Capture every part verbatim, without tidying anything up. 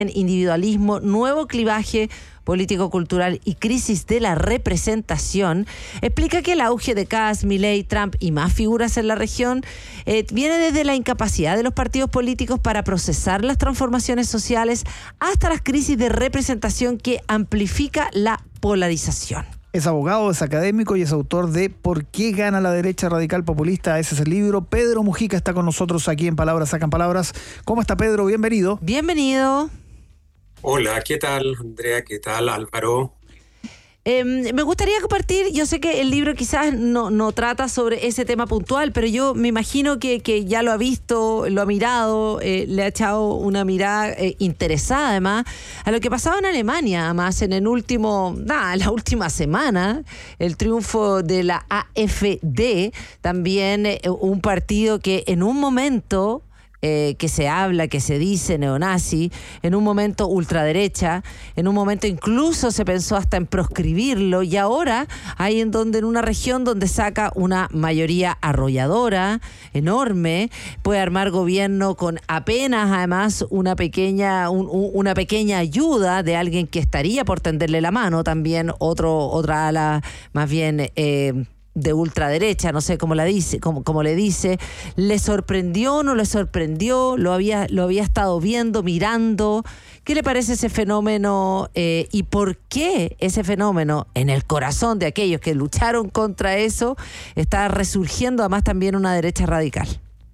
Individualismo, nuevo clivaje político-cultural y crisis de la representación, explica que el auge de Kast, Milei, Trump y más figuras en la región eh, viene desde la incapacidad de los partidos políticos para procesar las transformaciones sociales hasta las crisis de representación que amplifica la polarización. Es abogado, es académico y es autor de ¿Por qué gana la derecha radical populista? Ese es el libro. Pedro Mujica está con nosotros aquí en Palabras Sacan Palabras. ¿Cómo está, Pedro? Bienvenido. Bienvenido. Hola, ¿qué tal, Andrea? ¿Qué tal, Álvaro? Eh, me gustaría compartir, yo sé que el libro quizás no, no trata sobre ese tema puntual, pero yo me imagino que, que ya lo ha visto, lo ha mirado, eh, le ha echado una mirada eh, interesada además a lo que pasaba en Alemania, además en el último, nada, la última semana, el triunfo de la AfD, también eh, un partido que en un momento... Eh, que se habla, que se dice neonazi, en un momento ultraderecha, en un momento incluso se pensó hasta en proscribirlo, y ahora hay en donde en una región donde saca una mayoría arrolladora, enorme, puede armar gobierno con apenas además una pequeña, un, una pequeña ayuda de alguien que estaría por tenderle la mano, también otro, otra ala más bien eh, de ultraderecha, no sé cómo la dice, cómo, cómo le dice. ¿Le sorprendió o no le sorprendió? ¿Lo había, lo había estado viendo, mirando? ¿Qué le parece ese fenómeno eh, y por qué ese fenómeno, en el corazón de aquellos que lucharon contra eso, está resurgiendo además también una derecha radical?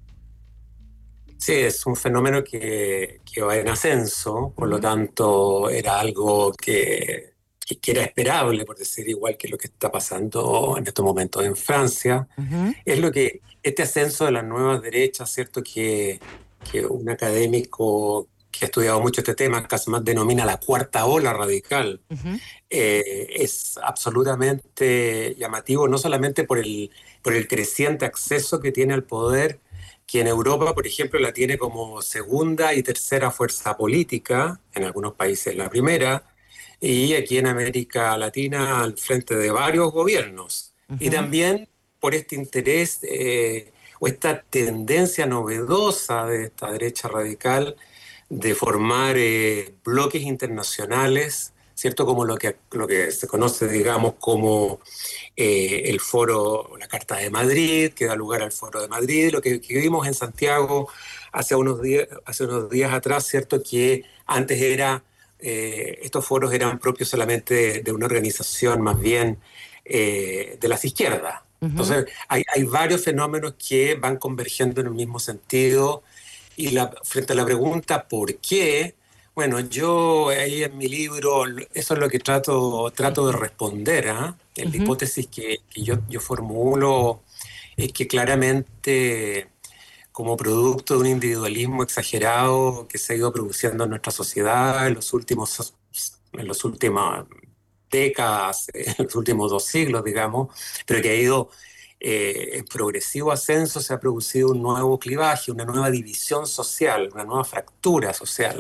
Sí, es un fenómeno que, que va en ascenso, por lo tanto era algo que... que era esperable, por decir igual que lo que está pasando en estos momentos en Francia. Uh-huh. Es lo que, este ascenso de las nuevas derechas, ¿cierto? Que, que un académico que ha estudiado mucho este tema, casi más denomina la cuarta ola radical, uh-huh. eh, es absolutamente llamativo, no solamente por el, por el creciente acceso que tiene al poder, que en Europa, por ejemplo, la tiene como segunda y tercera fuerza política, en algunos países la primera, y aquí en América Latina al frente de varios gobiernos. Uh-huh. Y también por este interés eh, o esta tendencia novedosa de esta derecha radical de formar eh, bloques internacionales, ¿cierto? Como lo que, lo que se conoce, digamos, como eh, el foro, la Carta de Madrid, que da lugar al Foro de Madrid, lo que, que vimos en Santiago hace unos días, hace unos días atrás, ¿cierto? Que antes era... Eh, estos foros eran propios solamente de, de una organización más bien eh, de las izquierdas. Uh-huh. Entonces hay, hay varios fenómenos que van convergiendo en el mismo sentido, y la, frente a la pregunta ¿por qué? Bueno, yo ahí en mi libro eso es lo que trato, trato de responder, ¿eh? En uh-huh. La hipótesis que, que yo, yo formulo es que claramente, como producto de un individualismo exagerado que se ha ido produciendo en nuestra sociedad en los últimos, en las últimas décadas, en los últimos dos siglos, digamos, pero que ha ido eh, en progresivo ascenso, se ha producido un nuevo clivaje, una nueva división social, una nueva fractura social,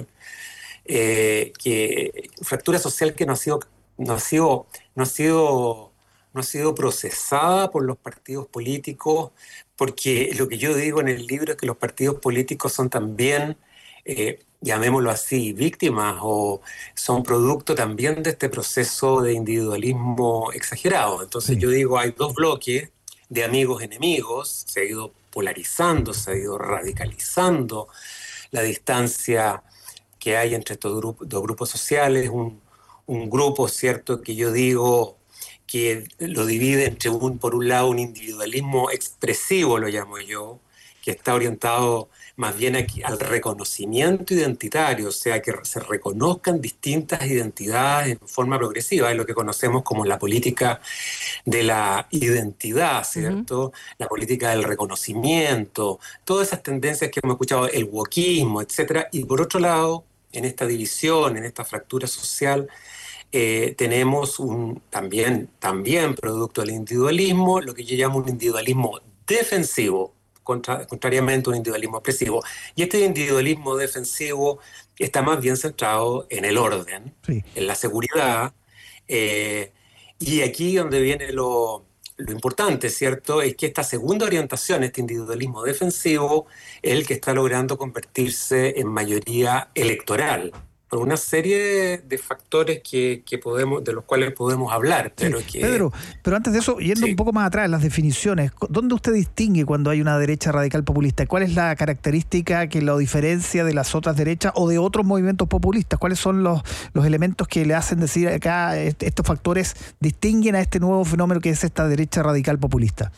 eh, que, fractura social que no ha sido, no ha sido, no ha sido, no ha sido procesada por los partidos políticos, porque lo que yo digo en el libro es que los partidos políticos son también, eh, llamémoslo así, víctimas o son producto también de este proceso de individualismo exagerado. Entonces sí. Yo digo, hay dos bloques de amigos-enemigos, se ha ido polarizando, se ha ido radicalizando la distancia que hay entre estos grupos, dos grupos sociales, un, un grupo, ¿cierto?, que yo digo que lo divide entre, un, por un lado, un individualismo expresivo, lo llamo yo, que está orientado más bien aquí al reconocimiento identitario, o sea, que se reconozcan distintas identidades en forma progresiva, es lo que conocemos como la política de la identidad, ¿cierto? Uh-huh. La política del reconocimiento, todas esas tendencias que hemos escuchado, el wokismo, etcétera. Y por otro lado, en esta división, en esta fractura social, Eh, tenemos un, también, también producto del individualismo, lo que yo llamo un individualismo defensivo, contra, contrariamente a un individualismo expresivo. Y este individualismo defensivo está más bien centrado en el orden, sí. en la seguridad, eh, y aquí donde viene lo, lo importante, ¿cierto?, es que esta segunda orientación, este individualismo defensivo, es el que está logrando convertirse en mayoría electoral. por una serie de factores que, que podemos, de los cuales podemos hablar, pero sí, que... Pedro, pero antes de eso, yendo sí. un poco más atrás en las definiciones, ¿dónde usted distingue cuando hay una derecha radical populista? ¿Cuál es la característica que lo diferencia de las otras derechas o de otros movimientos populistas? ¿Cuáles son los, los elementos que le hacen decir acá estos factores distinguen a este nuevo fenómeno que es esta derecha radical populista?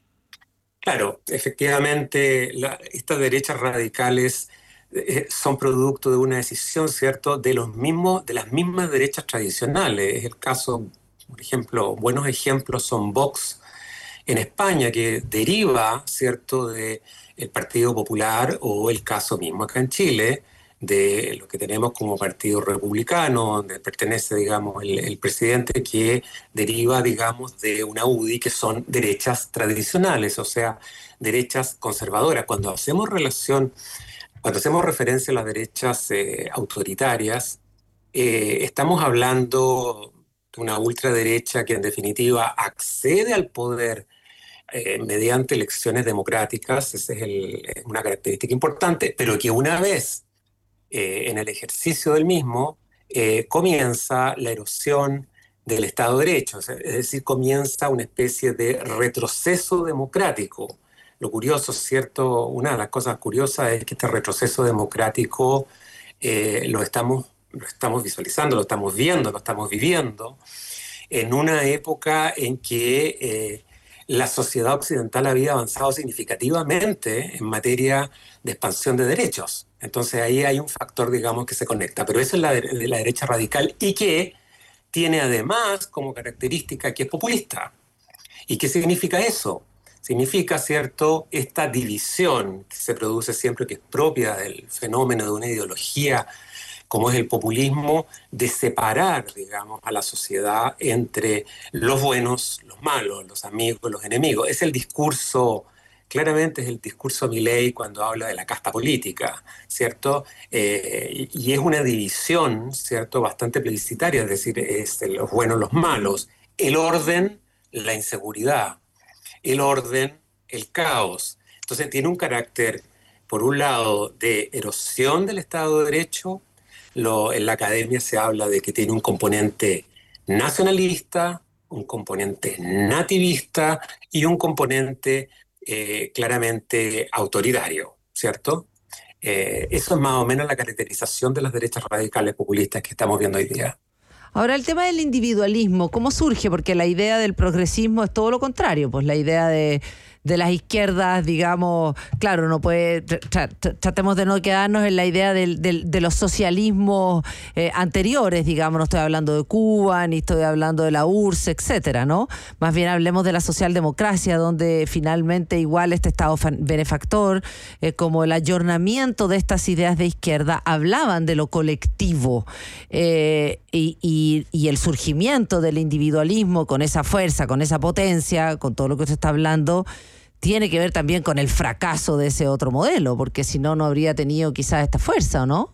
Claro, efectivamente, la, estas derechas radicales eh, son producto de una decisión, ¿cierto?, de los mismos, de las mismas derechas tradicionales. Es el caso, por ejemplo, buenos ejemplos son Vox en España, que deriva, ¿cierto?, del Partido Popular, o el caso mismo acá en Chile, de lo que tenemos como Partido Republicano, donde pertenece, digamos, el, el presidente, que deriva, digamos, de una U D I, que son derechas tradicionales, o sea, derechas conservadoras. Cuando hacemos relación, cuando hacemos referencia a las derechas eh, autoritarias, eh, estamos hablando de una ultraderecha que en definitiva accede al poder eh, mediante elecciones democráticas. Esa es el, una característica importante, pero que una vez Eh, en el ejercicio del mismo, eh, comienza la erosión del Estado de Derecho, es decir, comienza una especie de retroceso democrático. Lo curioso, ¿cierto? Una de las cosas curiosas es que este retroceso democrático eh, lo, estamos, lo estamos visualizando, lo estamos viendo, lo estamos viviendo en una época en que eh, la sociedad occidental había avanzado significativamente en materia de expansión de derechos. Entonces ahí hay un factor, digamos, que se conecta. Pero eso es la, de la derecha radical, y que tiene además como característica que es populista. ¿Y qué significa eso? Significa, ¿cierto?, esta división que se produce siempre, que es propia del fenómeno de una ideología como es el populismo, de separar, digamos, a la sociedad entre los buenos, los malos, los amigos, los enemigos. Es el discurso, claramente es el discurso Milei cuando habla de la casta política, ¿cierto? Eh, y es una división, ¿cierto?, bastante plebiscitaria, es decir, es los buenos, los malos, el orden, la inseguridad, el orden, el caos. Entonces tiene un carácter, por un lado, de erosión del Estado de Derecho. Lo, en la academia se habla de que tiene un componente nacionalista, un componente nativista y un componente eh, claramente autoritario, ¿cierto? Eh, eso es más o menos la caracterización de las derechas radicales populistas que estamos viendo hoy día. Ahora, el tema del individualismo, ¿cómo surge? Porque la idea del progresismo es todo lo contrario, pues la idea de, de las izquierdas, digamos, claro, no puede, tra, tra, tratemos de no quedarnos en la idea del, del, de los socialismos eh, anteriores, digamos, no estoy hablando de Cuba, ni estoy hablando de la U R S S, etcétera, ¿no? Más bien hablemos de la socialdemocracia, donde finalmente igual este Estado benefactor, eh, como el ayornamiento de estas ideas de izquierda, hablaban de lo colectivo, eh, y, y, y el surgimiento del individualismo con esa fuerza, con esa potencia, con todo lo que usted está hablando, tiene que ver también con el fracaso de ese otro modelo, porque si no, no habría tenido quizás esta fuerza, ¿o no?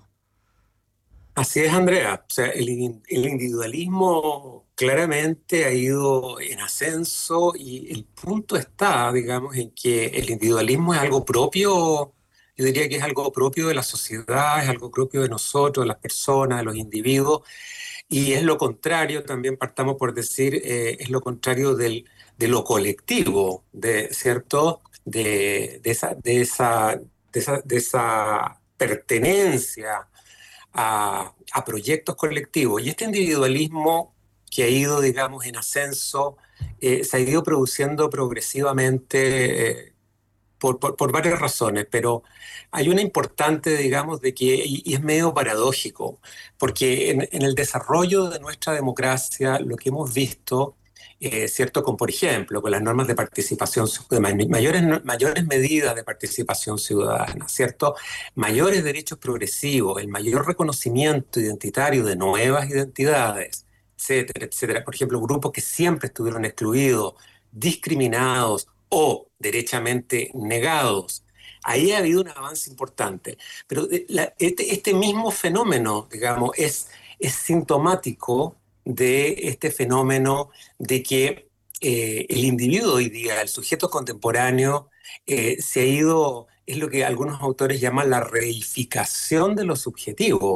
Así es, Andrea. O sea, el, el individualismo claramente ha ido en ascenso, y el punto está, digamos, en que el individualismo es algo propio, yo diría que es algo propio de la sociedad, es algo propio de nosotros, de las personas, de los individuos, y es lo contrario, también partamos por decir, eh, es lo contrario del, de lo colectivo, de, ¿cierto? De, de, esa, de, esa, de, esa, de esa pertenencia a, a proyectos colectivos. Y este individualismo que ha ido, digamos, en ascenso, eh, se ha ido produciendo progresivamente eh, por, por, por varias razones, pero hay una importante, digamos, de que, y, y es medio paradójico, porque en, en el desarrollo de nuestra democracia lo que hemos visto, eh, ¿cierto?, con, por ejemplo, con las normas de participación, de mayores, mayores medidas de participación ciudadana, ¿cierto?, mayores derechos progresivos, el mayor reconocimiento identitario de nuevas identidades, etcétera, etcétera. Por ejemplo, grupos que siempre estuvieron excluidos, discriminados o derechamente negados. Ahí ha habido un avance importante. Pero la, este, este mismo fenómeno, digamos, es, es sintomático de este fenómeno de que eh, el individuo hoy día, el sujeto contemporáneo, eh, se ha ido, es lo que algunos autores llaman la reificación de lo subjetivo.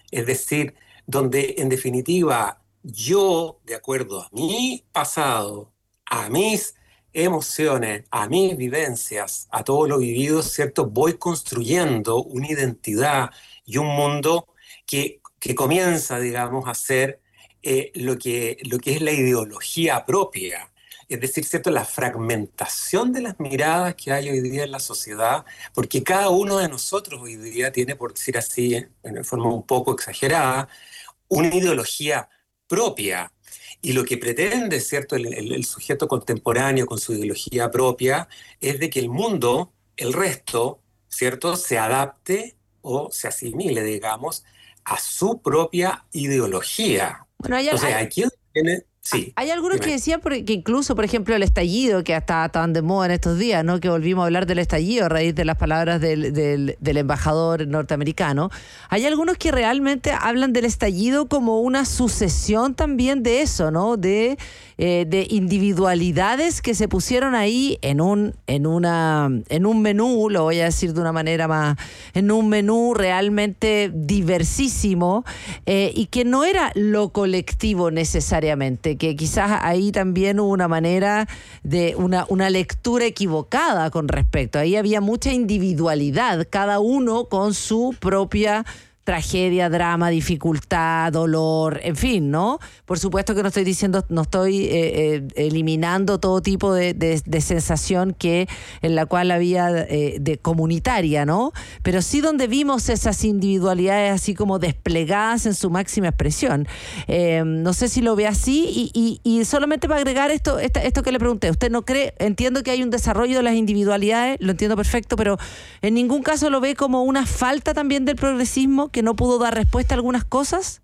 Es decir, donde en definitiva yo, de acuerdo a mi pasado, a mis emociones, a mis vivencias, a todo lo vivido, ¿cierto? Voy construyendo una identidad y un mundo que, que comienza, digamos, a ser eh, lo que, lo que es la ideología propia. Es decir, ¿cierto? La fragmentación de las miradas que hay hoy día en la sociedad, porque cada uno de nosotros hoy día tiene, por decir así, en forma un poco exagerada, una ideología propia. Y lo que pretende, ¿cierto?, el, el, el sujeto contemporáneo con su ideología propia es de que el mundo, el resto, ¿cierto?, se adapte o se asimile, digamos, a su propia ideología. Bueno, hay, Entonces, hay, aquí tiene... Sí, hay algunos dime. que decían por- que incluso, por ejemplo, el estallido, que está tan de moda en estos días, ¿no? Que volvimos a hablar del estallido a raíz de las palabras del, del, del embajador norteamericano. Hay algunos que realmente hablan del estallido como una sucesión también de eso, ¿no? De, eh, de individualidades que se pusieron ahí en un, en una, en un menú, lo voy a decir de una manera más, en un menú realmente diversísimo, eh, y que no era lo colectivo necesariamente, que quizás ahí también hubo una manera de una, una lectura equivocada con respecto. Ahí había mucha individualidad, cada uno con su propia tragedia, drama, dificultad, dolor, en fin, ¿no? Por supuesto que no estoy diciendo, no estoy eh, eh, eliminando todo tipo de, de, de sensación que en la cual había eh, de comunitaria, ¿no? Pero sí donde vimos esas individualidades así como desplegadas en su máxima expresión. Eh, no sé si lo ve así y, y, y solamente para agregar esto, esta, esto que le pregunté, ¿usted no cree? Entiendo que hay un desarrollo de las individualidades, lo entiendo perfecto, pero en ningún caso lo ve como una falta también del progresismo que no pudo dar respuesta a algunas cosas.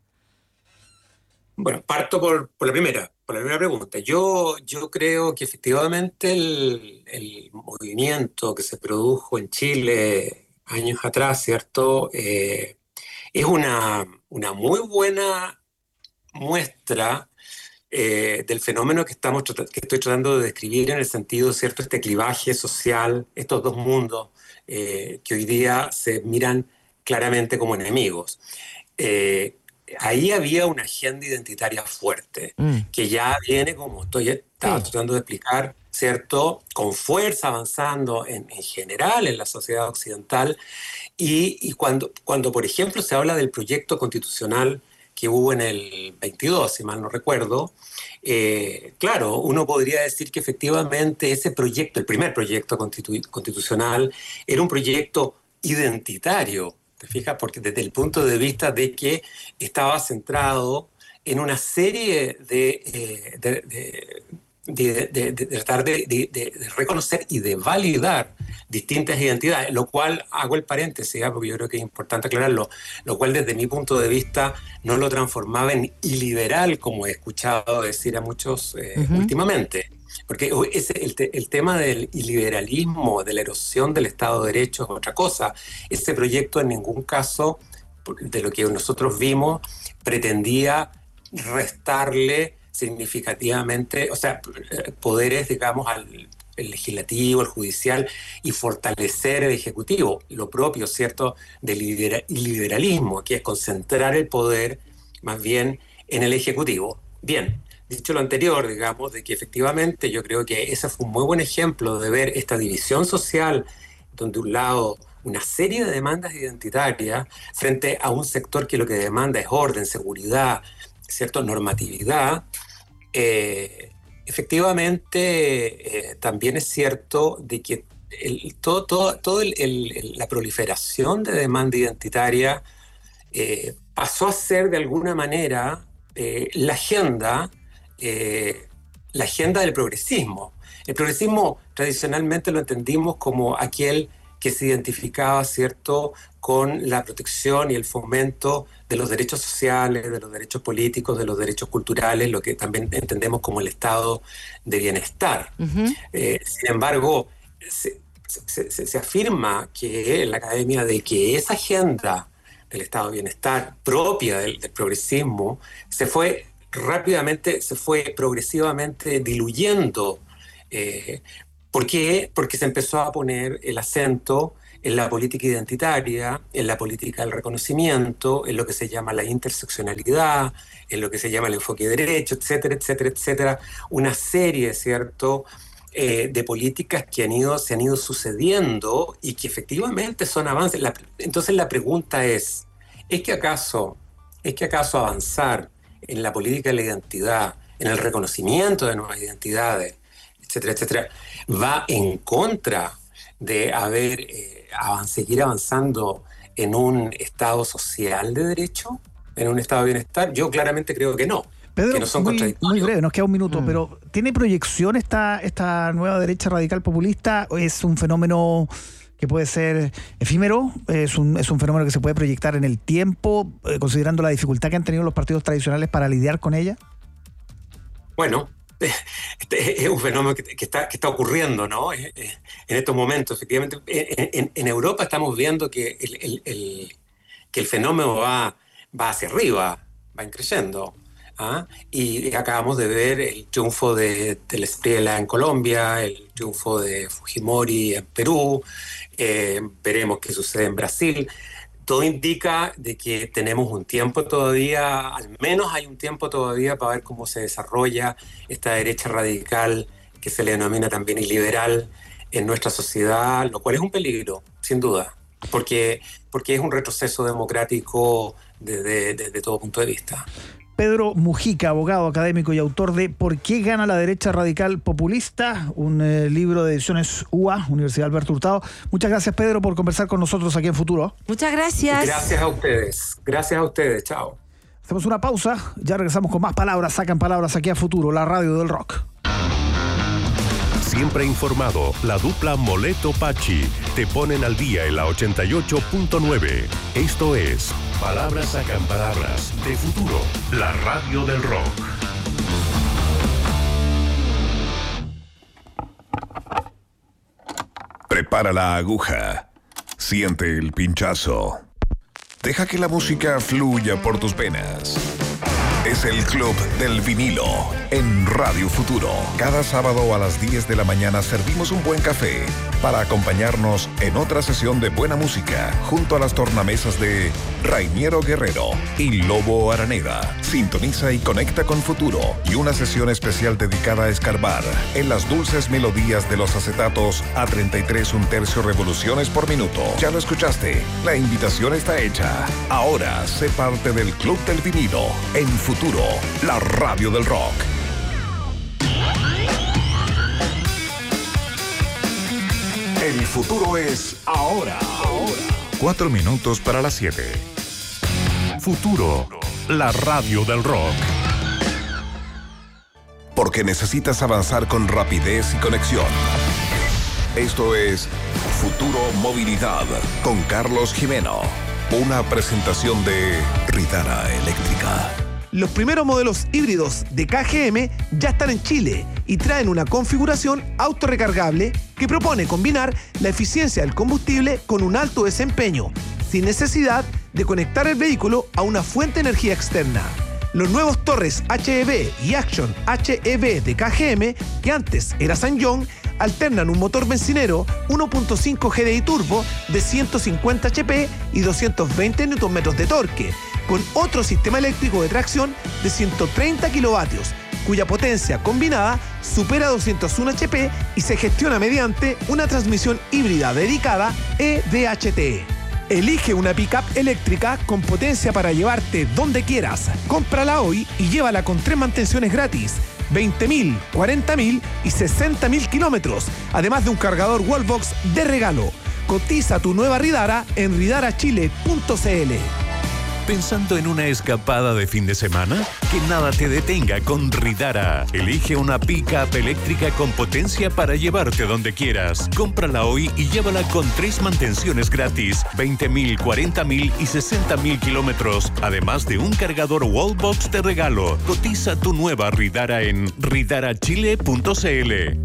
Bueno, parto por, por la primera, por la primera pregunta. Yo, yo creo que efectivamente el, el movimiento que se produjo en Chile años atrás, ¿cierto? Eh, es una, una muy buena muestra eh, del fenómeno que, estamos, que estoy tratando de describir en el sentido, ¿cierto? Este clivaje social, estos dos mundos eh, que hoy día se miran claramente como enemigos. Eh, ahí había una agenda identitaria fuerte, mm. que ya viene, como estoy estaba sí. tratando de explicar, ¿cierto?, con fuerza avanzando en, en general en la sociedad occidental, y, y cuando, cuando, por ejemplo, se habla del proyecto constitucional que hubo en el veintidós, si mal no recuerdo, eh, claro, uno podría decir que efectivamente ese proyecto, el primer proyecto constitu- constitucional, era un proyecto identitario, ¿te fijas? Porque desde el punto de vista de que estaba centrado en una serie de, eh, de, de, de, de, de tratar de, de, de reconocer y de validar distintas identidades, lo cual, hago el paréntesis, ¿eh? Porque yo creo que es importante aclararlo, lo cual desde mi punto de vista no lo transformaba en iliberal, como he escuchado decir a muchos eh, uh-huh. últimamente. Porque ese, el, te, el tema del iliberalismo, de la erosión del Estado de Derecho es otra cosa. Ese proyecto en ningún caso, de lo que nosotros vimos, pretendía restarle significativamente, o sea, poderes, digamos, al el legislativo, el judicial, y fortalecer el ejecutivo. Lo propio, ¿cierto?, del iliberalismo, que es concentrar el poder más bien en el ejecutivo. Bien. Dicho lo anterior, digamos, de que efectivamente yo creo que ese fue un muy buen ejemplo de ver esta división social, donde un lado una serie de demandas identitarias frente a un sector que lo que demanda es orden, seguridad, cierto, normatividad. Eh, efectivamente, eh, también es cierto de que el, todo, todo, todo el, el, la proliferación de demanda identitaria eh, pasó a ser de alguna manera eh, la agenda Eh, la agenda del progresismo. El progresismo tradicionalmente lo entendimos como aquel que se identificaba, ¿cierto?, con la protección y el fomento de los derechos sociales, de los derechos políticos, de los derechos culturales, lo que también entendemos como el estado de bienestar. Uh-huh. Eh, sin embargo, se, se, se, se afirma que en la academia de que esa agenda del estado de bienestar propia del, del progresismo se fue rápidamente, se fue progresivamente diluyendo. Eh, ¿Por qué? Porque se empezó a poner el acento en la política identitaria, en la política del reconocimiento, en lo que se llama la interseccionalidad, en lo que se llama el enfoque de derecho, etcétera, etcétera, etcétera. Una serie, ¿cierto?, eh, de políticas que han ido, se han ido sucediendo y que efectivamente son avances. La, entonces la pregunta es, ¿es que acaso, es que acaso avanzar en la política de la identidad, en el reconocimiento de nuevas identidades, etcétera, etcétera, va en contra de haber, eh, avan- seguir avanzando en un estado social de derecho, en un estado de bienestar? Yo claramente creo que no, Pedro, que no son muy, contradictorios. muy breve, nos queda un minuto, Mm. pero ¿tiene proyección esta, esta nueva derecha radical populista? ¿O es un fenómeno que puede ser efímero? ¿Es un, es un fenómeno que se puede proyectar en el tiempo, eh, considerando la dificultad que han tenido los partidos tradicionales para lidiar con ella? Bueno, este es un fenómeno que, que, está, que está ocurriendo, ¿no?, en estos momentos. Efectivamente, en, en, en Europa estamos viendo que el, el, el, que el fenómeno va, va hacia arriba, va creciendo. ¿Ah? Y acabamos de ver el triunfo de, de Espriella en Colombia, el triunfo de Fujimori en Perú, eh, veremos qué sucede en Brasil. Todo indica de que tenemos un tiempo todavía, al menos hay un tiempo todavía para ver cómo se desarrolla esta derecha radical que se le denomina también iliberal en nuestra sociedad, lo cual es un peligro, sin duda, porque, porque es un retroceso democrático desde, desde todo punto de vista. Pedro Mujica, abogado, académico y autor de ¿Por qué gana la derecha radical populista?, un eh, libro de ediciones U A, Universidad Alberto Hurtado. Muchas gracias, Pedro, por conversar con nosotros aquí en Futuro. Muchas gracias. Gracias a ustedes. Gracias a ustedes. Chao. Hacemos una pausa, ya regresamos con más palabras, sacan palabras aquí a Futuro, la radio del rock. Siempre informado, la dupla Moleto-Pachi te ponen al día en la ochenta y ocho punto nueve. Esto es Palabras Sacan Palabras de Futuro, la radio del rock. Prepara la aguja. Siente el pinchazo. Deja que la música fluya por tus venas. Es el Club del Vinilo en Radio Futuro. Cada sábado a las diez de la mañana servimos un buen café para acompañarnos en otra sesión de buena música junto a las tornamesas de Rainiero Guerrero y Lobo Araneda. Sintoniza y conecta con Futuro y una sesión especial dedicada a escarbar en las dulces melodías de los acetatos a treinta y tres un tercio revoluciones por minuto. Ya lo escuchaste, la invitación está hecha. Ahora sé parte del Club del Vinilo en Futuro. Futuro, la radio del rock. El futuro es ahora. Ahora. Cuatro minutos para las siete. Futuro, la radio del rock. Porque necesitas avanzar con rapidez y conexión. Esto es Futuro Movilidad con Carlos Jimeno. Una presentación de Ridara Eléctrica. Los primeros modelos híbridos de K G M ya están en Chile y traen una configuración autorrecargable que propone combinar la eficiencia del combustible con un alto desempeño, sin necesidad de conectar el vehículo a una fuente de energía externa. Los nuevos Torres H E V y Action H E V de K G M, que antes era SsangYong, alternan un motor bencinero uno punto cinco G D I turbo de ciento cincuenta horsepower y doscientos veinte newton metros de torque, con otro sistema eléctrico de tracción de ciento treinta kilovatios, cuya potencia combinada supera doscientos uno horsepower y se gestiona mediante una transmisión híbrida dedicada E D H T. Elige una pickup eléctrica con potencia para llevarte donde quieras. Cómprala hoy y llévala con tres mantenciones gratis, veinte mil, cuarenta mil y sesenta mil kilómetros, además de un cargador Wallbox de regalo. Cotiza tu nueva Ridara en ridara chile punto c l. ¿Pensando en una escapada de fin de semana? Que nada te detenga con Ridara. Elige una pick-up eléctrica con potencia para llevarte donde quieras. Cómprala hoy y llévala con tres mantenciones gratis, veinte mil, cuarenta mil y sesenta mil kilómetros, además de un cargador Wallbox de regalo. Cotiza tu nueva Ridara en ridara chile punto c l.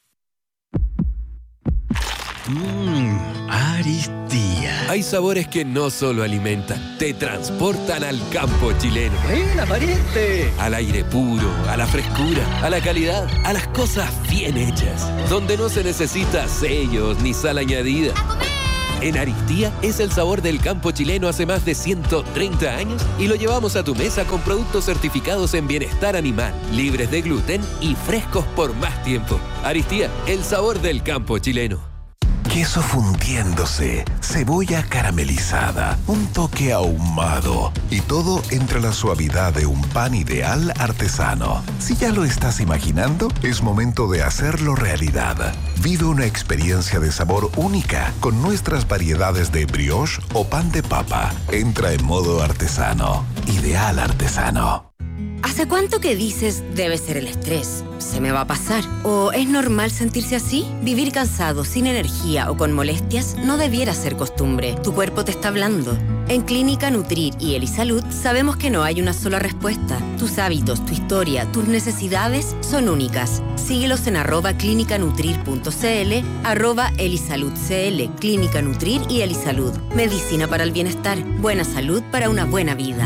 Mmm, Aristía. Hay sabores que no solo alimentan, te transportan al campo chileno. ¡Buena, pariente! Al aire puro, a la frescura, a la calidad, a las cosas bien hechas. Donde no se necesita sellos ni sal añadida. En Aristía es el sabor del campo chileno hace más de ciento treinta años y lo llevamos a tu mesa con productos certificados en bienestar animal, libres de gluten y frescos por más tiempo. Aristía, el sabor del campo chileno. Queso fundiéndose, cebolla caramelizada, un toque ahumado y todo entre la suavidad de un pan ideal artesano. Si ya lo estás imaginando, es momento de hacerlo realidad. Vive una experiencia de sabor única con nuestras variedades de brioche o pan de papa. Entra en modo artesano. Ideal artesano. ¿Hace cuánto que dices debe ser el estrés? ¿Se me va a pasar? ¿O es normal sentirse así? Vivir cansado, sin energía o con molestias no debiera ser costumbre. Tu cuerpo te está hablando. En Clínica Nutrir y Elisalud sabemos que no hay una sola respuesta. Tus hábitos, tu historia, tus necesidades son únicas. Síguelos en arroba clínicanutrir.cl, arroba elisaludcl, Clínica Nutrir y Elisalud. Medicina para el bienestar. Buena salud para una buena vida.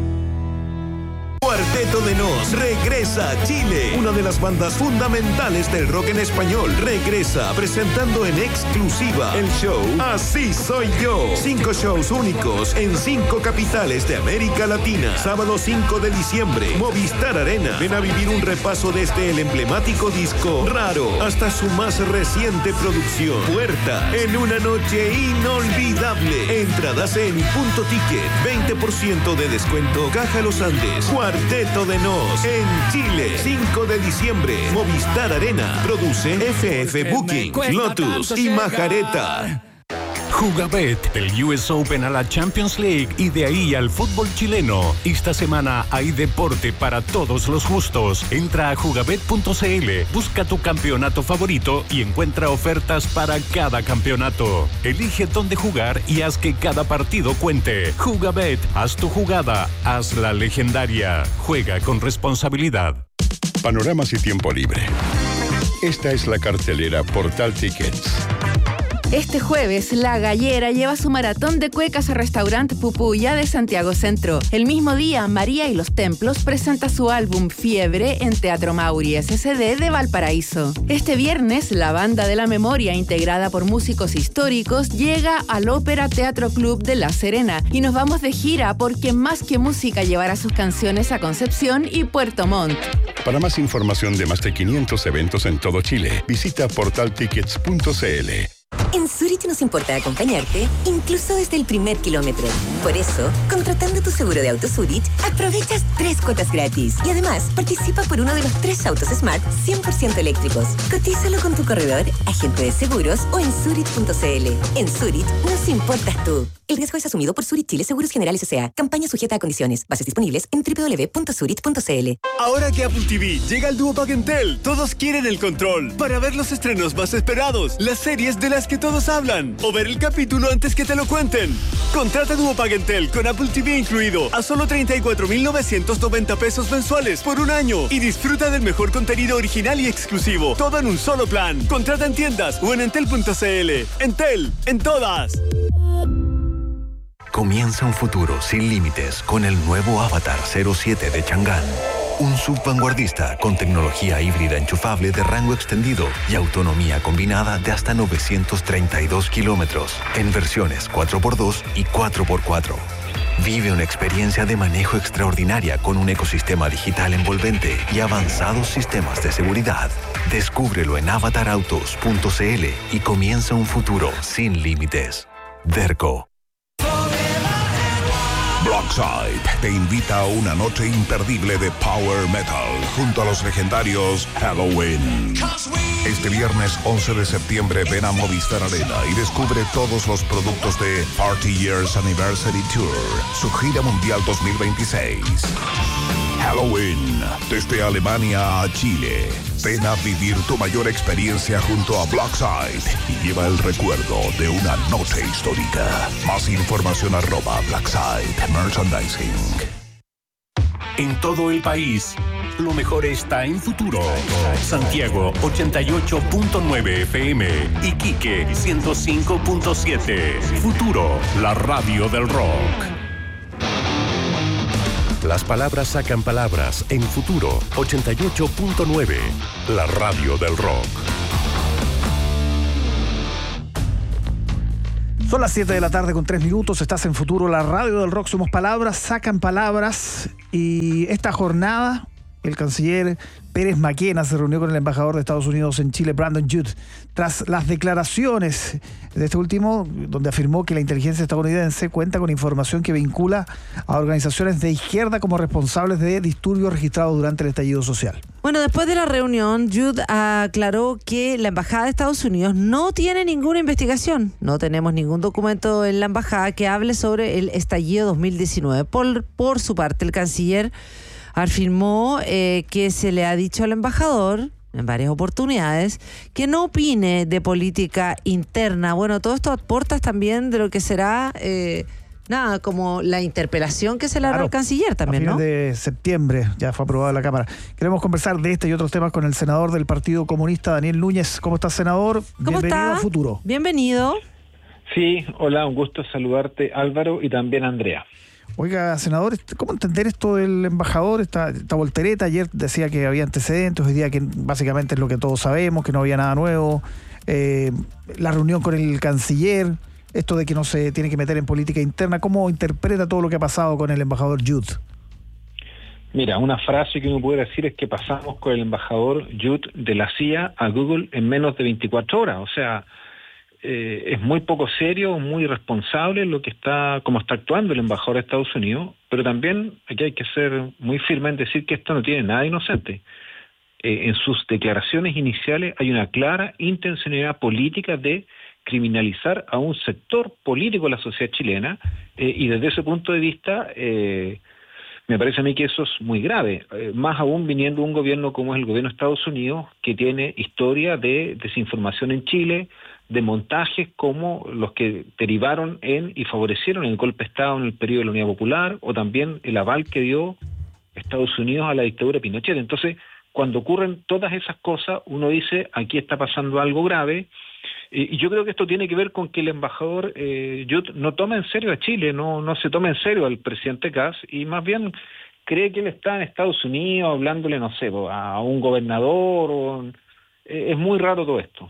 Cuarteto de Nos regresa a Chile. Una de las bandas fundamentales del rock en español regresa presentando en exclusiva el show Así Soy Yo. Cinco shows únicos en cinco capitales de América Latina. Sábado cinco de diciembre, Movistar Arena. Ven a vivir un repaso desde el emblemático disco Raro hasta su más reciente producción Puerta, en una noche inolvidable. Entradas en Punto Ticket, veinte por ciento de descuento. Caja Los Andes. Cuarteto de Nos en Chile, cinco de diciembre, Movistar Arena. Produce F F Booking, Lotus y Majareta. Jugabet, del U S Open a la Champions League y de ahí al fútbol chileno. Esta semana hay deporte para todos los gustos. Entra a jugabet punto cl, busca tu campeonato favorito y encuentra ofertas para cada campeonato. Elige dónde jugar y haz que cada partido cuente. Jugabet, haz tu jugada, hazla legendaria. Juega con responsabilidad. Panoramas y tiempo libre. Esta es la cartelera Portal Tickets. Este jueves, La Gallera lleva su maratón de cuecas a Restaurante Pupuya de Santiago Centro. El mismo día, María y los Templos presenta su álbum Fiebre en Teatro Mauri S C D de Valparaíso. Este viernes, la Banda de la Memoria, integrada por músicos históricos, llega al Ópera Teatro Club de La Serena y nos vamos de gira porque Más que Música llevará sus canciones a Concepción y Puerto Montt. Para más información de más de quinientos eventos en todo Chile, visita portal tickets punto cl. En Zurich nos importa acompañarte, incluso desde el primer kilómetro. Por eso, contratando tu seguro de auto Zurich, aprovechas tres cuotas gratis. Y además, participa por uno de los tres autos Smart cien por ciento eléctricos. Cotízalo con tu corredor, agente de seguros o en zurich punto cl. En Zurich nos importas tú. El riesgo es asumido por Zurich Chile Seguros Generales S A. Campaña sujeta a condiciones. Bases disponibles en doble u doble u doble u punto zurich punto cl. Ahora que Apple T V llega al Duopack Entel, todos quieren el control para ver los estrenos más esperados, las series de las que todos hablan, o ver el capítulo antes que te lo cuenten. Contrata Duopack Entel con Apple T V incluido a solo treinta y cuatro mil novecientos noventa pesos mensuales por un año y disfruta del mejor contenido original y exclusivo. Todo en un solo plan. Contrata en tiendas o en entel punto cl. Entel, en todas. Comienza un futuro sin límites con el nuevo Avatar cero siete de Chang'an. Un subvanguardista con tecnología híbrida enchufable de rango extendido y autonomía combinada de hasta novecientos treinta y dos kilómetros en versiones cuatro por dos y cuatro por cuatro. Vive una experiencia de manejo extraordinaria con un ecosistema digital envolvente y avanzados sistemas de seguridad. Descúbrelo en avatar autos punto cl y comienza un futuro sin límites. Derco. Blockside te invita a una noche imperdible de Power Metal junto a los legendarios Halloween. Este viernes once de septiembre ven a Movistar Arena y descubre todos los productos de Party Years Anniversary Tour, su gira mundial dos mil veintiséis. Halloween, desde Alemania a Chile. Ven a vivir tu mayor experiencia junto a Blockside y lleva el recuerdo de una noche histórica. Más información arroba Blockside Merchandising. En todo el país, lo mejor está en Futuro. Santiago ochenta y ocho punto nueve F M, Iquique ciento cinco punto siete. Futuro, la radio del rock. Las palabras sacan palabras en Futuro ochenta y ocho punto nueve, la radio del rock. Son las siete de la tarde con tres minutos, estás en Futuro, la radio del rock, somos palabras, sacan palabras, y esta jornada el canciller Pérez Maquena se reunió con el embajador de Estados Unidos en Chile, Brandon Judd, tras las declaraciones de este último, donde afirmó que la inteligencia estadounidense cuenta con información que vincula a organizaciones de izquierda como responsables de disturbios registrados durante el estallido social. Bueno, después de la reunión, Judd aclaró que la Embajada de Estados Unidos no tiene ninguna investigación. No tenemos ningún documento en la Embajada que hable sobre el estallido dos mil diecinueve. Por, por su parte, el canciller afirmó eh, que se le ha dicho al embajador en varias oportunidades que no opine de política interna. Bueno, todo esto aporta también de lo que será... Eh, Nada, como la interpelación que se le hará claro, al canciller también, a ¿no? de septiembre ya fue aprobada en la Cámara. Queremos conversar de este y otros temas con el senador del Partido Comunista, Daniel Núñez. ¿Cómo estás, senador? ¿Cómo Bienvenido está? a Futuro. Bienvenido. Sí, hola, un gusto saludarte, Álvaro, y también Andrea. Oiga, senador, ¿cómo entender esto del embajador, esta, esta voltereta? Ayer decía que había antecedentes, hoy día que básicamente es lo que todos sabemos, que no había nada nuevo. Eh, la reunión con el canciller... Esto de que no se tiene que meter en política interna, ¿cómo interpreta todo lo que ha pasado con el embajador Judd? Mira, una frase que uno puede decir es que pasamos con el embajador Judd de la C I A a Google en menos de veinticuatro horas. O sea, eh, es muy poco serio, muy irresponsable lo que está, como está actuando el embajador de Estados Unidos, pero también aquí hay que ser muy firme en decir que esto no tiene nada inocente. Eh, en sus declaraciones iniciales hay una clara intencionalidad política de criminalizar a un sector político de la sociedad chilena, eh, y desde ese punto de vista eh, me parece a mí que eso es muy grave, eh, más aún viniendo de un gobierno como es el gobierno de Estados Unidos, que tiene historia de desinformación en Chile, de montajes como los que derivaron en y favorecieron el golpe de Estado en el periodo de la Unidad Popular, o también el aval que dio Estados Unidos a la dictadura de Pinochet. Entonces, cuando ocurren todas esas cosas, uno dice, aquí está pasando algo grave. Y yo creo que esto tiene que ver con que el embajador eh, Judd no toma en serio a Chile, no no se toma en serio al presidente Kast, y más bien cree que él está en Estados Unidos hablándole, no sé, a un gobernador. O, eh, es muy raro todo esto.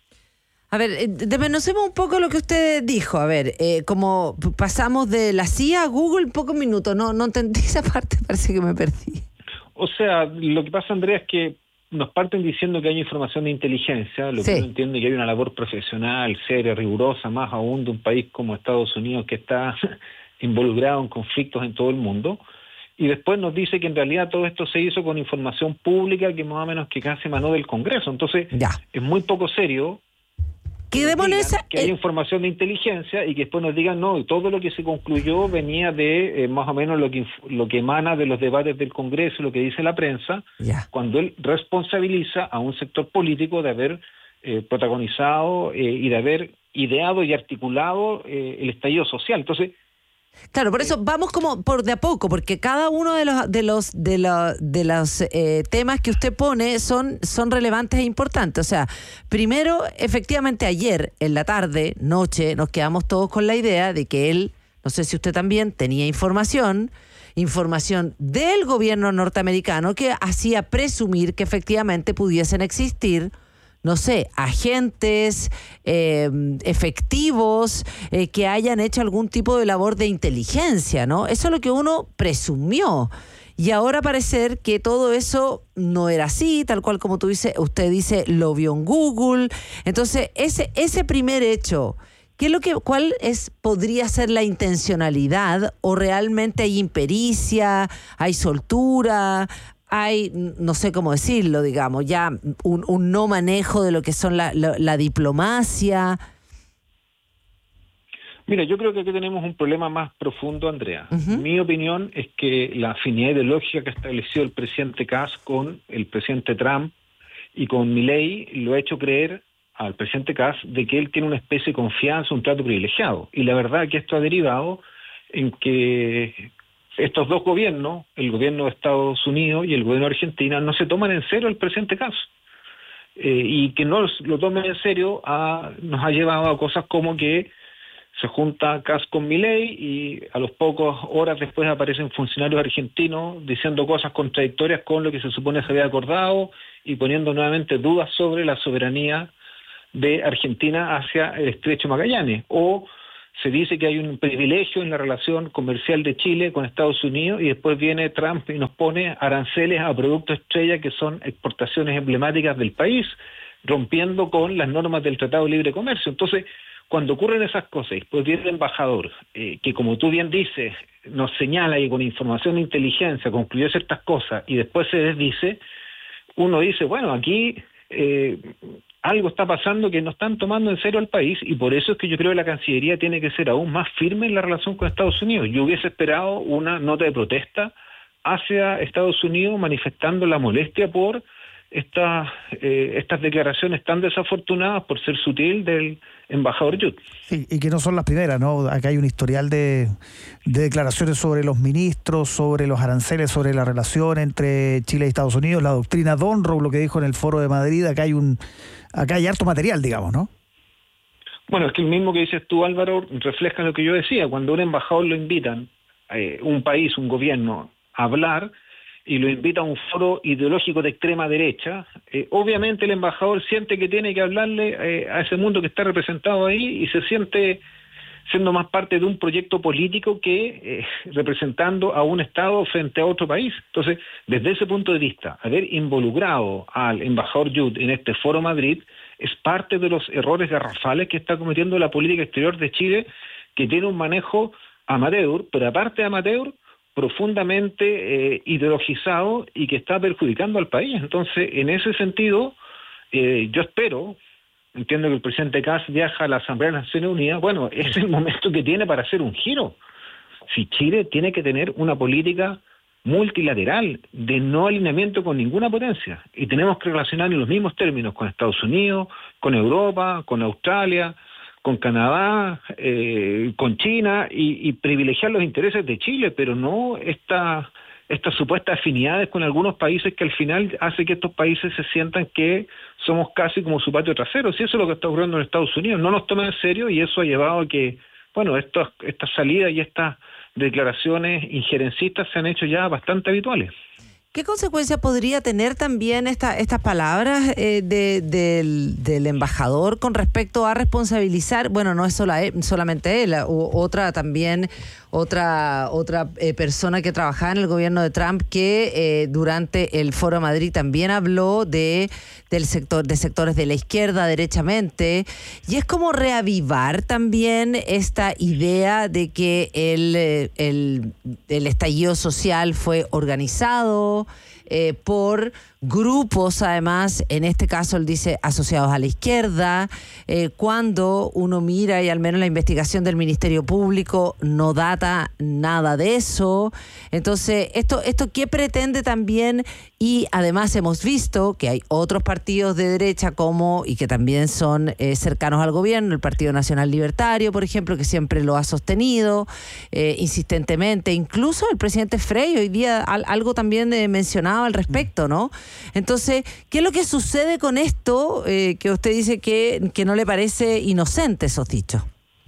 A ver, eh, desmenuzemos un poco lo que usted dijo. A ver, eh, como pasamos de la C I A a Google en pocos minutos. No, no entendí esa parte, parece que me perdí. O sea, lo que pasa, Andrea, es que nos parten diciendo que hay información de inteligencia, lo sí. que uno entiende que hay una labor profesional, seria, rigurosa, más aún de un país como Estados Unidos que está involucrado en conflictos en todo el mundo, y después nos dice que en realidad todo esto se hizo con información pública que más o menos que casi emanó del Congreso. Entonces, ya. es muy poco serio que, esa, que hay información de inteligencia y que después nos digan, no, todo lo que se concluyó venía de eh, más o menos lo que lo que emana de los debates del Congreso, lo que dice la prensa, ya. cuando él responsabiliza a un sector político de haber eh, protagonizado eh, y de haber ideado y articulado eh, el estallido social. Entonces, claro, por eso vamos como por de a poco, porque cada uno de los de los de los de los eh, temas que usted pone son son relevantes e importantes. O sea, primero, efectivamente, ayer en la tarde, noche, nos quedamos todos con la idea de que él, no sé si usted también tenía información, información del gobierno norteamericano que hacía presumir que efectivamente pudiesen existir, no sé, agentes eh, efectivos eh, que hayan hecho algún tipo de labor de inteligencia, ¿no? Eso es lo que uno presumió. Y ahora parece que todo eso no era así, tal cual como tú dice, usted dice, lo vio en Google. Entonces, ese, ese primer hecho, ¿qué es lo que, cuál es, podría ser la intencionalidad? ¿O realmente hay impericia, hay soltura, hay, no sé cómo decirlo, digamos, ya un, un no manejo de lo que son la, la, la diplomacia? Mira, yo creo que aquí tenemos un problema más profundo, Andrea. Uh-huh. Mi opinión es que la afinidad ideológica que estableció el presidente Kast con el presidente Trump y con Milei lo ha hecho creer al presidente Kast de que él tiene una especie de confianza, un trato privilegiado. Y la verdad es que esto ha derivado en que estos dos gobiernos, el gobierno de Estados Unidos y el gobierno de Argentina, no se toman en serio al presidente Kast. Eh, y que no lo tomen en serio ha, nos ha llevado a cosas como que se junta Kast con Milei y a los pocos horas después aparecen funcionarios argentinos diciendo cosas contradictorias con lo que se supone se había acordado y poniendo nuevamente dudas sobre la soberanía de Argentina hacia el Estrecho Magallanes. O se dice que hay un privilegio en la relación comercial de Chile con Estados Unidos y después viene Trump y nos pone aranceles a productos estrella que son exportaciones emblemáticas del país, rompiendo con las normas del Tratado de Libre Comercio. Entonces, cuando ocurren esas cosas, y después viene el embajador, eh, que como tú bien dices, nos señala y con información de inteligencia concluyó ciertas cosas y después se desdice, uno dice, bueno, aquí eh, algo está pasando que no están tomando en serio al país y por eso es que yo creo que la Cancillería tiene que ser aún más firme en la relación con Estados Unidos. Yo hubiese esperado una nota de protesta hacia Estados Unidos manifestando la molestia por estas eh, estas declaraciones tan desafortunadas por ser sutil del embajador Yut. Sí, y que no son las primeras, ¿no? Acá hay un historial de, de declaraciones sobre los ministros, sobre los aranceles, sobre la relación entre Chile y Estados Unidos, la doctrina Donroe, lo que dijo en el Foro de Madrid. Acá hay un acá hay harto material, digamos, ¿no? Bueno, es que el mismo que dices tú, Álvaro, refleja lo que yo decía. Cuando un embajador lo invitan, eh, un país, un gobierno, a hablar y lo invita a un foro ideológico de extrema derecha, eh, obviamente el embajador siente que tiene que hablarle eh, a ese mundo que está representado ahí y se siente siendo más parte de un proyecto político que eh, representando a un Estado frente a otro país. Entonces, desde ese punto de vista, haber involucrado al embajador Yut en este Foro Madrid es parte de los errores garrafales que está cometiendo la política exterior de Chile, que tiene un manejo amateur, pero aparte de amateur, profundamente eh, ideologizado y que está perjudicando al país. Entonces, en ese sentido, eh, yo espero, entiendo que el presidente Kass viaja a la Asamblea de las Naciones Unidas, bueno, es el momento que tiene para hacer un giro. Si Chile tiene que tener una política multilateral, de no alineamiento con ninguna potencia, y tenemos que relacionar en los mismos términos con Estados Unidos, con Europa, con Australia, con Canadá, eh, con China, y, y privilegiar los intereses de Chile, pero no esta, estas supuestas afinidades con algunos países que al final hace que estos países se sientan que somos casi como su patio trasero. Si eso es lo que está ocurriendo en Estados Unidos, no nos toman en serio y eso ha llevado a que, bueno, estas estas salidas y estas declaraciones injerencistas se han hecho ya bastante habituales. ¿Qué consecuencia podría tener también esta, estas palabras eh, de, del, del embajador con respecto a responsabilizar? Bueno, no es sola, solamente él, u, otra también, otra otra eh, persona que trabajaba en el gobierno de Trump que eh, durante el Foro de Madrid también habló de del sector de sectores de la izquierda derechamente, y es como reavivar también esta idea de que el, el, el estallido social fue organizado Eh, por grupos, además, en este caso él dice asociados a la izquierda, eh, cuando uno mira y al menos la investigación del Ministerio Público no data nada de eso. Entonces, esto, esto ¿qué pretende también? Y además hemos visto que hay otros partidos de derecha como, y que también son eh, cercanos al gobierno, el Partido Nacional Libertario, por ejemplo, que siempre lo ha sostenido eh, insistentemente, incluso el presidente Frey hoy día al, algo también eh, mencionaba al respecto, ¿no? Entonces, ¿qué es lo que sucede con esto eh, que usted dice que, que no le parece inocente esos dichos?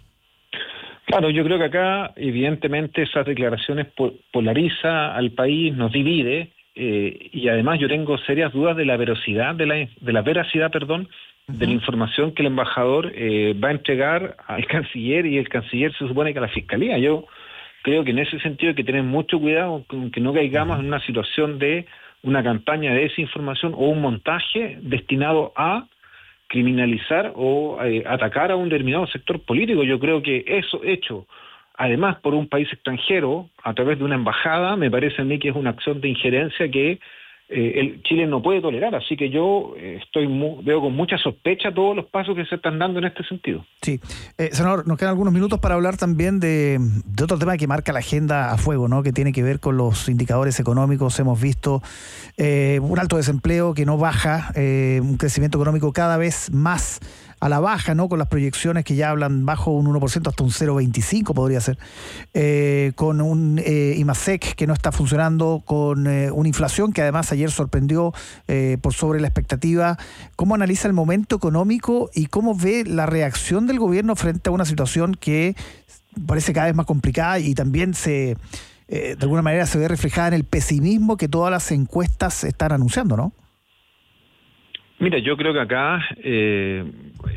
Claro, yo creo que acá, evidentemente, esas declaraciones polariza al país, nos divide, eh, y además yo tengo serias dudas de la veracidad, de la, de la veracidad, perdón, uh-huh. de la información que el embajador eh, va a entregar al canciller, y el canciller se supone que a la fiscalía. Yo creo que en ese sentido hay que tener mucho cuidado con que no caigamos en una situación de una campaña de desinformación o un montaje destinado a criminalizar o eh, atacar a un determinado sector político. Yo creo que eso hecho, además por un país extranjero, a través de una embajada, me parece a mí que es una acción de injerencia que eh, el Chile no puede tolerar. Así que yo eh, estoy mu- veo con mucha sospecha todos los pasos que se están dando en este sentido. Sí. Eh, senador, nos quedan algunos minutos para hablar también de, de otro tema que marca la agenda a fuego, ¿no? Que tiene que ver con los indicadores económicos. Hemos visto eh, un alto desempleo que no baja, eh, un crecimiento económico cada vez más a la baja, ¿no? Con las proyecciones que ya hablan bajo un uno por ciento hasta un cero coma veinticinco podría ser, eh, con un eh, IMASEC que no está funcionando, con eh, una inflación que además ayer sorprendió eh, por sobre la expectativa. ¿Cómo analiza el momento económico y cómo ve la reacción del gobierno frente a una situación que parece cada vez más complicada y también se eh, de alguna manera se ve reflejada en el pesimismo que todas las encuestas están anunciando, ¿no? Mira, yo creo que acá, eh,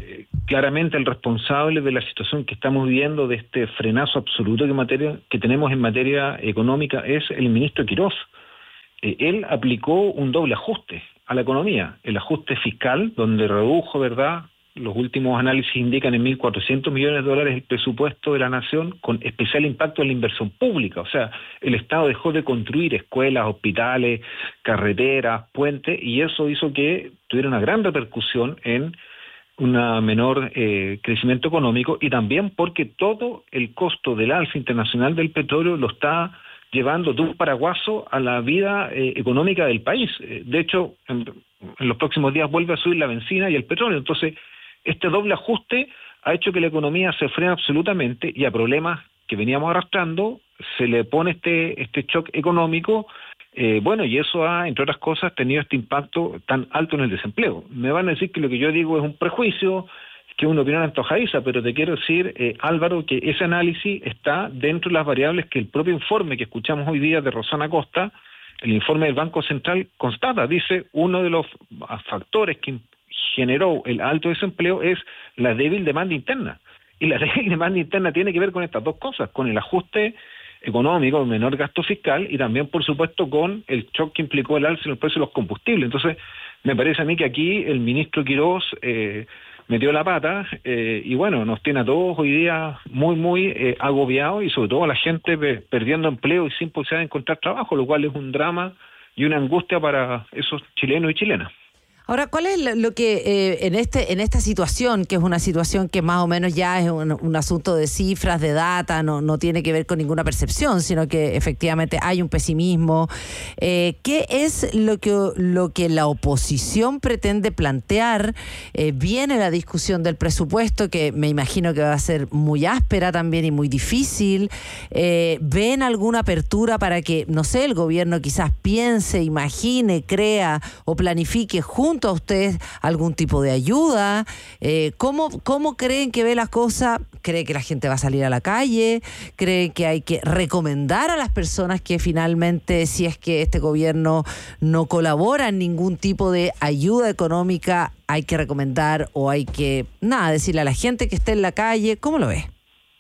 claramente el responsable de la situación que estamos viviendo, de este frenazo absoluto que, materia, que tenemos en materia económica, es el ministro Quirós. Eh, él aplicó un doble ajuste a la economía, el ajuste fiscal, donde redujo, ¿verdad?, los últimos análisis indican en mil cuatrocientos millones de dólares el presupuesto de la nación, con especial impacto en la inversión pública. O sea, el Estado dejó de construir escuelas, hospitales, carreteras, puentes, y eso hizo que tuviera una gran repercusión en un menor eh, crecimiento económico, y también porque todo el costo del alza internacional del petróleo lo está llevando de un paraguaso a la vida eh, económica del país. De hecho, en, en los próximos días vuelve a subir la benzina y el petróleo. Entonces, este doble ajuste ha hecho que la economía se frene absolutamente, y a problemas que veníamos arrastrando se le pone este este shock económico, eh, bueno, y eso ha, entre otras cosas, tenido este impacto tan alto en el desempleo. Me van a decir que lo que yo digo es un prejuicio, que es una opinión antojadiza, pero te quiero decir, eh, Álvaro, que ese análisis está dentro de las variables que el propio informe que escuchamos hoy día de Rosana Costa, el informe del Banco Central, constata. Dice, uno de los factores que generó el alto desempleo es la débil demanda interna. Y la débil demanda interna tiene que ver con estas dos cosas, con el ajuste económico, el menor gasto fiscal, y también, por supuesto, con el shock que implicó el alza en el precio de los combustibles. Entonces, me parece a mí que aquí el ministro Quirós eh, metió la pata, eh, y bueno, nos tiene a todos hoy día muy, muy eh, agobiados, y sobre todo a la gente pe- perdiendo empleo y sin posibilidad de encontrar trabajo, lo cual es un drama y una angustia para esos chilenos y chilenas. Ahora, ¿cuál es lo que eh, en este en esta situación, que es una situación que más o menos ya es un, un asunto de cifras, de data, no, no tiene que ver con ninguna percepción, sino que efectivamente hay un pesimismo? Eh, ¿Qué es lo que lo que la oposición pretende plantear? Eh, viene la discusión del presupuesto, que me imagino que va a ser muy áspera también y muy difícil. Eh, ¿Ven alguna apertura para que, no sé, el gobierno quizás piense, imagine, crea o planifique junto a ustedes algún tipo de ayuda? Eh, ¿cómo, ¿Cómo creen que ve las cosas? ¿Cree que la gente va a salir a la calle? ¿Cree que hay que recomendar a las personas que finalmente, si es que este gobierno no colabora en ningún tipo de ayuda económica, hay que recomendar o hay que, nada, decirle a la gente que esté en la calle? ¿Cómo lo ve?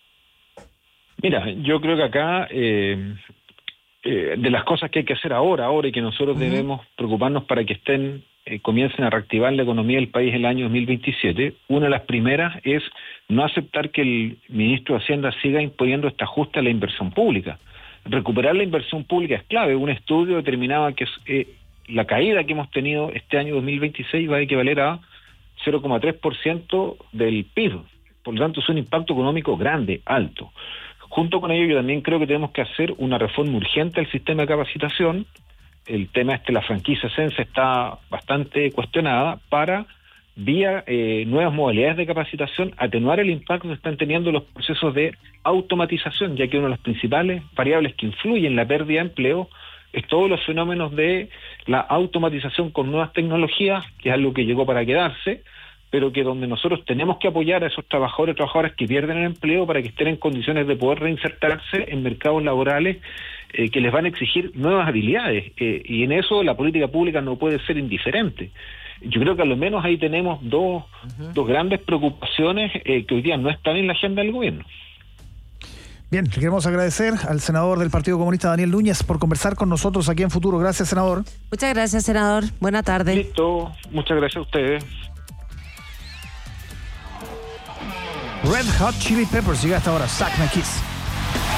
Mira, yo creo que acá eh, eh, de las cosas que hay que hacer ahora, ahora y que nosotros uh-huh. debemos preocuparnos para que estén Eh, comiencen a reactivar la economía del país el año dos mil veintisiete, una de las primeras es no aceptar que el ministro de Hacienda siga imponiendo este ajuste a la inversión pública. Recuperar la inversión pública es clave. Un estudio determinaba que eh, la caída que hemos tenido este año dos mil veintiséis va a equivaler a cero coma tres por ciento del P I B. Por lo tanto, es un impacto económico grande, alto. Junto con ello, yo también creo que tenemos que hacer una reforma urgente al sistema de capacitación. El tema este, la franquicia Sense está bastante cuestionada, para, vía eh, nuevas modalidades de capacitación, atenuar el impacto que están teniendo los procesos de automatización, ya que una de las principales variables que influyen en la pérdida de empleo es todos los fenómenos de la automatización con nuevas tecnologías, que es algo que llegó para quedarse, pero que donde nosotros tenemos que apoyar a esos trabajadores y trabajadoras que pierden el empleo para que estén en condiciones de poder reinsertarse en mercados laborales eh, que les van a exigir nuevas habilidades. Eh, y en eso la política pública no puede ser indiferente. Yo creo que a lo menos ahí tenemos dos, uh-huh. dos grandes preocupaciones eh, que hoy día no están en la agenda del gobierno. Bien, le queremos agradecer al senador del Partido Comunista, Daniel Núñez, por conversar con nosotros aquí en Futuro. Gracias, senador. Muchas gracias, senador. Buena tarde. Listo, muchas gracias a ustedes. Red Hot Chili Peppers llega hasta ahora. Suck My Kiss.